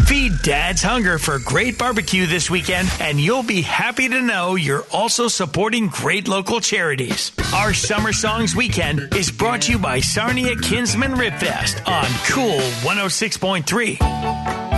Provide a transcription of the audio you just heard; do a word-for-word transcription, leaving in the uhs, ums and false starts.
Feed Dad's hunger for great barbecue this weekend, and you'll be happy to know you're also supporting great local charities. Our Summer Songs Weekend is brought to you by Sarnia Kinsman Rib Fest on Cool one oh six point three.